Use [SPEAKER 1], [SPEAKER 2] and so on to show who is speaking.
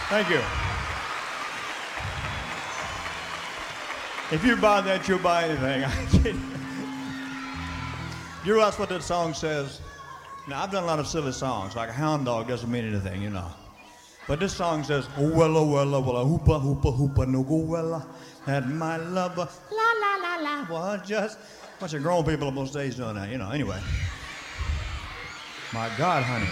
[SPEAKER 1] Thank you. If you buy that, you'll buy anything. I kid you. You realize what that song says? Now, I've done a lot of silly songs, like a hound dog doesn't mean anything, you know. But this song says, oh, wella, hoopa, hoopa, hoopa, no go, wella, had my lover, la, la, la, la, was just, a bunch of grown people on most days doing that, you know, anyway. My God, honey.